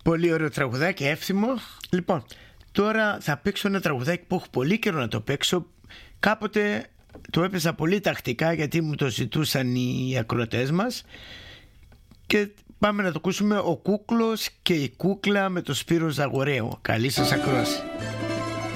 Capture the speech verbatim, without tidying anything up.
Πολύ ωραίο τραγουδάκι, εύθυμο. Λοιπόν, τώρα θα παίξω ένα τραγουδάκι που έχω πολύ καιρό να το παίξω. Κάποτε το έπαιζα πολύ τακτικά γιατί μου το ζητούσαν οι ακροατές μας. Και πάμε να το ακούσουμε, ο Κούκλος και η Κούκλα με το Σπύρο Ζαγορέο. Καλή σας ακρόαση.